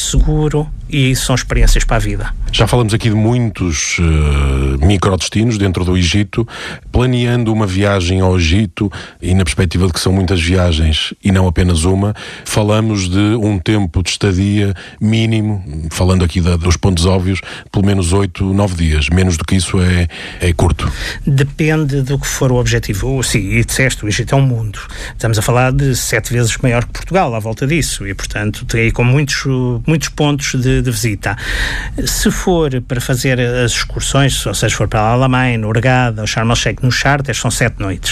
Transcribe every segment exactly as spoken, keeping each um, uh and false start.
seguro e são experiências para a vida. Já falamos aqui de muitos uh, microdestinos dentro do Egito. Planeando uma viagem ao Egito, e na perspectiva de que são muitas viagens e não apenas uma, falamos de um tempo de estadia mínimo, falando aqui da, dos pontos óbvios, pelo menos oito, nove dias. Menos do que isso é, é curto. Depende do que for o objetivo. Sim, e disseste, o Egito é um mundo. Estamos a falar de sete vezes maior que Portugal, à volta disso, e portanto tem com muitos, muitos pontos de, de visita. Se for para fazer as excursões, ou seja, se for para Alamein, Hurghada ou Sharm el-Sheikh nos charters, são sete noites.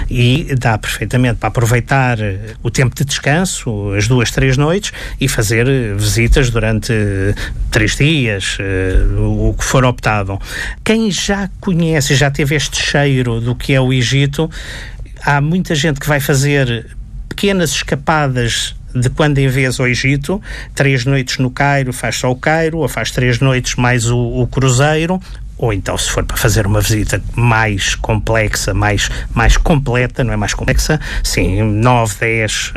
E dá perfeitamente para aproveitar o tempo de descanso, as duas, três noites, e fazer visitas durante três dias, o que for optado. Quem já conhece, já teve este cheiro do que é o Egito, há muita gente que vai fazer pequenas escapadas de quando em vez ao Egito, três noites no Cairo, faz só o Cairo, ou faz três noites mais o, o cruzeiro, ou então, se for para fazer uma visita mais complexa, mais, mais completa, não é mais complexa, sim, nove, dez,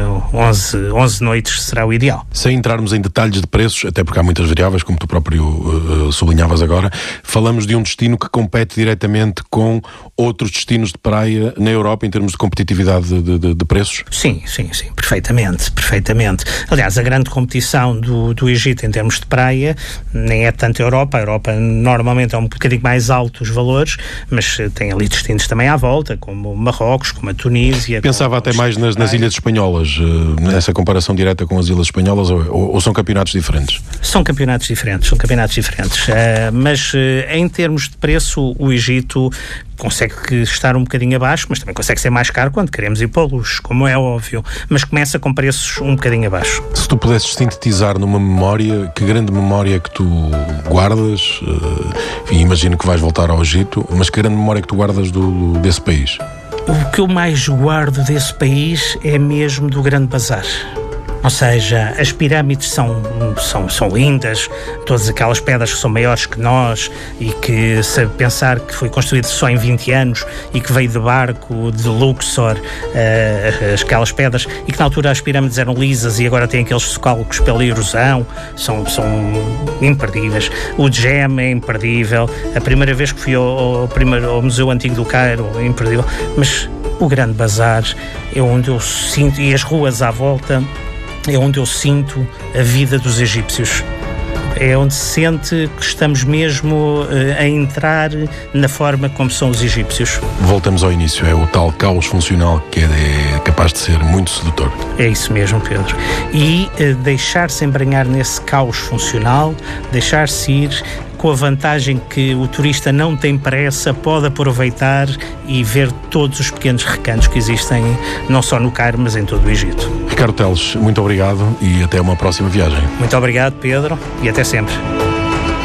onze, onze noites será o ideal. Sem entrarmos em detalhes de preços, até porque há muitas variáveis, como tu próprio uh, sublinhavas agora, falamos de um destino que compete diretamente com outros destinos de praia na Europa em termos de competitividade de, de, de preços? Sim, sim, sim, perfeitamente, perfeitamente. Aliás, a grande competição do, do Egito em termos de praia nem é tanto a Europa, a Europa normalmente é um bocadinho mais alto os valores, mas tem ali destinos também à volta, como Marrocos, como a Tunísia. Pensava até mais nas, nas ilhas espanholas, nessa comparação direta com as ilhas espanholas, ou, ou são campeonatos diferentes? São campeonatos diferentes, são campeonatos diferentes, uh, mas uh, em termos de preço, o Egito consegue estar um bocadinho abaixo, mas também consegue ser mais caro quando queremos ir para o luxo, como é óbvio, mas começa com preços um bocadinho abaixo. Se tu pudesses sintetizar numa memória, que grande memória que tu guardas, uh, e imagino que vais voltar ao Egito, mas que grande memória que tu guardas do, desse país? O que eu mais guardo desse país é mesmo do Grande Bazar. Ou seja, as pirâmides são, são, são lindas, todas aquelas pedras que são maiores que nós e que, se pensar que foi construído só em vinte anos e que veio de barco, de Luxor, uh, aquelas pedras, e que na altura as pirâmides eram lisas e agora têm aqueles socalcos pela erosão, são, são imperdíveis. O Djem é imperdível. A primeira vez que fui ao, ao, primeiro, ao Museu Antigo do Cairo, é imperdível. Mas o Grande Bazar é onde eu sinto, e as ruas à volta, é onde eu sinto a vida dos egípcios. É onde se sente que estamos mesmo uh, a entrar na forma como são os egípcios. Voltamos ao início, é o tal caos funcional que é capaz de ser muito sedutor. É isso mesmo, Pedro. E uh, deixar-se embranhar nesse caos funcional, deixar-se ir com a vantagem que o turista não tem pressa, pode aproveitar e ver todos os pequenos recantos que existem, não só no Cairo, mas em todo o Egito. Ricardo Teles, muito obrigado e até uma próxima viagem. Muito obrigado, Pedro, e até sempre.